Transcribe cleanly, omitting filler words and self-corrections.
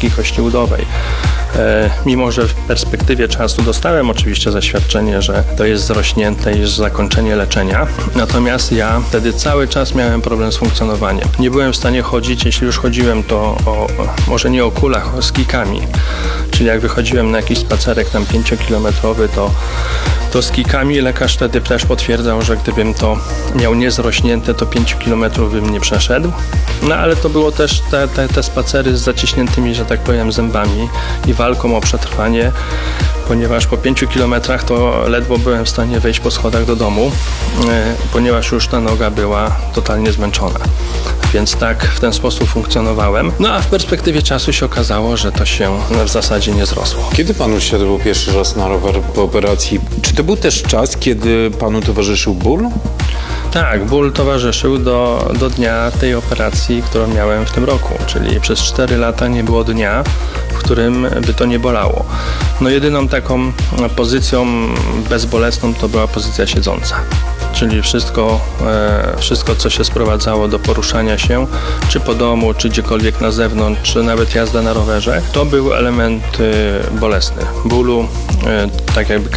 kostki kości udowej. Mimo że w perspektywie czasu dostałem oczywiście zaświadczenie, że to jest zrośnięte i jest zakończenie leczenia, natomiast ja wtedy cały czas miałem problem z funkcjonowaniem. Nie byłem w stanie chodzić, jeśli już chodziłem, to może nie o kulach, o skikami. Czyli jak wychodziłem na jakiś spacerek tam 5-kilometrowy, to z kikami lekarz wtedy też potwierdzał, że gdybym to miał niezrośnięte, to 5 kilometrów bym nie przeszedł. No ale to było też te spacery z zaciśniętymi, że tak powiem, zębami i walką o przetrwanie, ponieważ po 5 kilometrach to ledwo byłem w stanie wejść po schodach do domu, ponieważ już ta noga była totalnie zmęczona. Więc tak w ten sposób funkcjonowałem. No a w perspektywie czasu się okazało, że to się w zasadzie nie zrosło. Kiedy pan usiadł pierwszy raz na rower po operacji? Czy to był też czas, kiedy panu towarzyszył ból? Tak, ból towarzyszył do dnia tej operacji, którą miałem w tym roku, czyli przez 4 lata nie było dnia, w którym by to nie bolało. No jedyną taką pozycją bezbolesną to była pozycja siedząca. Czyli wszystko, co się sprowadzało do poruszania się, czy po domu, czy gdziekolwiek na zewnątrz, czy nawet jazda na rowerze, to był element bolesny, bólu, tak jakby